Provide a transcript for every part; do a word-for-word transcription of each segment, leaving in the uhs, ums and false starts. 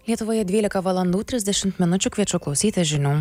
Lietuvoje dvylika valandų trisdešimt minučių, kviečiu klausyti žinių.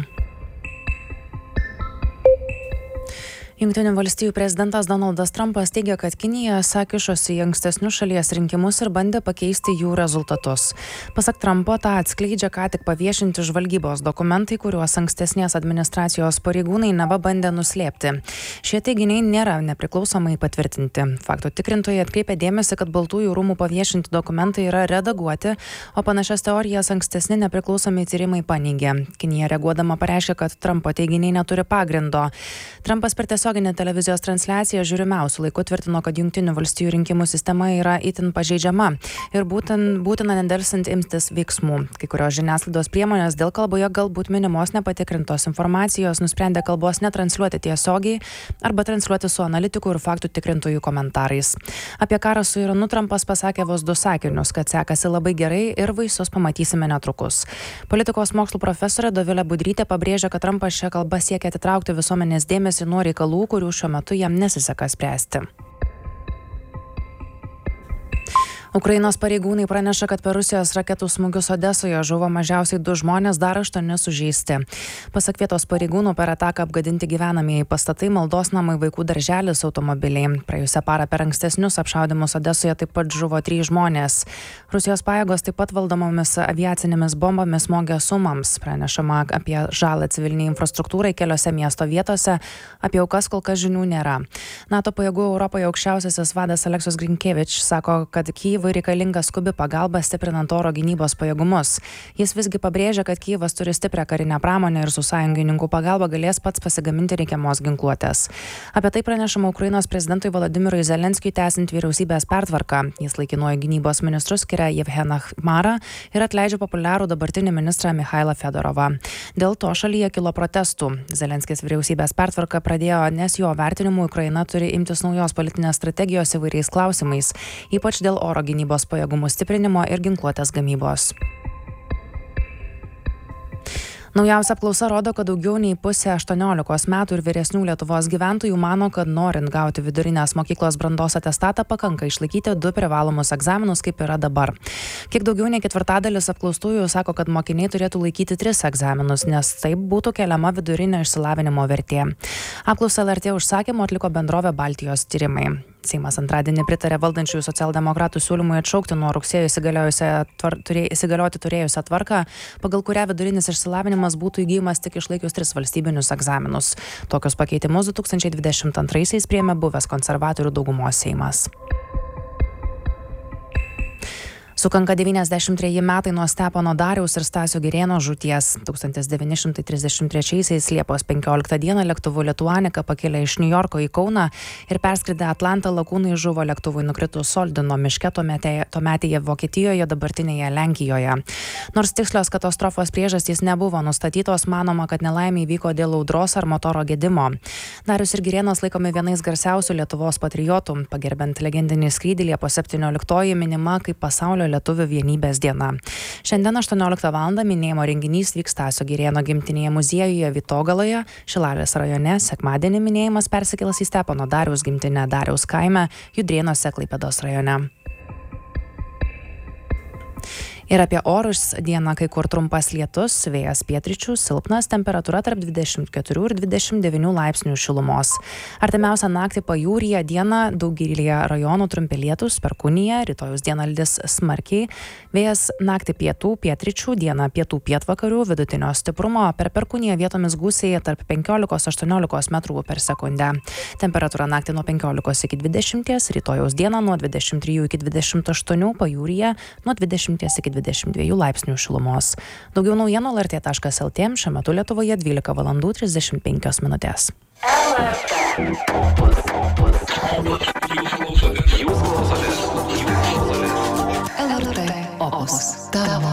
Jungtinių valstijų prezidentas Donaldas Trumpas teigia, kad Kinija esą kišosi į ankstesnius šalies rinkimus ir bandė pakeisti jų rezultatus. Pasak Trumpo, tą atskleidžia ką tik paviešinti žvalgybos dokumentai, kuriuos ankstesnės administracijos pareigūnai neva bandė nuslėpti. Šie teiginiai nėra nepriklausomai patvirtinti. Faktų tikrintojai atkreipia dėmesį, kad Baltųjų rūmų paviešinti dokumentai yra redaguoti, o panašias teorijas ankstesni nepriklausomi tyrimai paneigė. Kinija reaguodama pareiškė, kad Trumpo teiginiai neturi pagrindo. Trumpas per tiesioginę televizijos transliaciją žiūrimiausių laikų tvirtino, kad Jungtinių valstijų rinkimų sistema yra itin pažeidžiama ir būtent, būtina nedelsiant imtis veiksmų. Kai kurios žiniasklaidos priemonės dėl kalboje galbūt minimos nepatikrintos informacijos nusprendė kalbos netransliuoti tiesiogiai arba transliuoti su analitikų ir faktų tikrintojų komentarais. Apie karą su Iranu Trumpas pasakė vos du sakinius, kad sekasi labai gerai ir vaisius pamatysime netrukus. Politikos mokslų profesorė Dovilė Budrytė pabrėžia, kad Trumpas šią kalbą siekia atitraukti visuomenės dėmesį nuo reikalų, kurių šiuo metu jam nesiseka spręsti. Ukrainos pareigūnai praneša, kad per Rusijos raketų smūgius Odesoje žuvo mažiausiai du žmonės, dar aštuoni sužeisti. Pasak vietos pareigūnų, per ataką apgadinti gyvenamieji pastatai, maldos namai, vaikų darželis, automobiliai. Praėjusią parą per ankstesnius apšaudymus Odesoje taip pat žuvo trys žmonės. Rusijos pajėgos taip pat valdomomis aviacinėmis bombomis smogė Sumams. Pranešama apie žalą civiliniai infrastruktūrai keliose miesto vietose. Apie aukas kol kas žinių nėra. NATO pajėgų Europoje aukščiausiasis vadas Aleksas Grinkevič sako, kad Kyjivui reikalinga skubi pagalba stiprinant oro gynybos pajėgumus. Jis visgi pabrėžia, kad Kyjivas turi stiprią karinę pramonę ir su sąjungininkų pagalba galės pats pasigaminti reikiamos ginkluotės. Apie tai pranešama Ukrainos prezidentui Volodymyrui Zelenskiui tęsiant vyriausybės pertvarką. Jis laikinuoju gynybos ministru skiria Jevgeną Chmarą ir atleidžia populiarų dabartinį ministrą Michailą Fedorovą. Dėl to šalyje kilo protestų. Zelenskis vyriausybės pertvarką pradėjo, nes jo vertinimu Ukraina turi imtis naujos politinės strategijos įvairiais klausimais, ypač dėl oro gynybos gynybos pajėgumų stiprinimo ir ginkluotės gamybos. Naujausia apklausa rodo, kad daugiau nei pusė aštuoniolikos metų ir vyresnių Lietuvos gyventojų mano, kad norint gauti vidurinės mokyklos brandos atestatą pakanka išlaikyti du privalomus egzaminus, kaip yra dabar. Kiek daugiau nei ketvirtadalis apklaustųjų sako, kad mokiniai turėtų laikyti tris egzaminus, nes taip būtų keliama vidurinio išsilavinimo vertė. Apklausą L R T užsakymu atliko bendrovė Baltijos tyrimai. Seimas antradienį pritarė valdančiųjų socialdemokratų siūlymui atšaukti nuo rugsėjo tvar, turė, įsigalioti turėjusią tvarką, pagal kurią vidurinis išsilavinimas būtų įgyjamas tik išlaikius tris valstybinius egzaminus. Tokius pakeitimus du tūkstančiai dvidešimt antraisiais priėmė buvęs konservatorių daugumos Seimas. Sukanka devyniasdešimt treji metai nuo Stepono Dariaus ir Stasio Girėno žūties. tūkstantis devyni šimtai trisdešimt trečiaisiais Liepos penkioliktą dieną lėktuvu Lituanika pakilę iš Niujorko į Kauną ir perskridę Atlantą lakūnai žuvo lėktuvui nukritus Soldino miške tuometėje Vokietijoje, dabartinėje Lenkijoje. Nors tikslios katastrofos priežastys nebuvo nustatytos, manoma, kad nelaimė įvyko dėl audros ar motoro gedimo. Darius ir Girėnas laikomi vienais garsiausių Lietuvos patriotų. Pagerbiant legendinį skrydį Liepos septynioliktoji minima kaip pasaulio Lietuvių vienybės diena. Šiandien aštuonioliktą valandą minėjimo renginys vyks Stasio Girėno gimtinėje muziejuje Vytogaloje, Šilalės rajone. Sekmadienį minėjimas persikels į Stepono Dariaus gimtinę Dariaus kaime, Judrėnuose, Klaipėdos rajone. Ir apie orus: dieną kai kur trumpas lietus, vėjas pietryčių, silpnas, temperatūra tarp dvidešimt keturių ir dvidešimt devynių laipsnių šilumos. Artimiausią naktį pajūryje, dieną daugelyje rajonų trumpi lietūs, perkūnija, rytojus dieną lis smarkiai, vėjas naktį pietų, pietryčių, dieną pietų pietvakarių, vidutinio stiprumo, per perkūniją vietomis gūsiai tarp penkiolikos aštuoniolikos metrų per sekundę. Temperatūra naktį nuo penkiolikos iki dvidešimties, rytojaus dieną nuo dvidešimt trijų iki dvidešimt aštuonių, pajūryje nuo dvidešimties iki dvidešimt dviejų laipsnių šilumos. Daugiau naujienų L R T taškas L T. Šiuo metu Lietuvoje dvylika valandų trisdešimt penkios minutės. L R T Opus. Tavo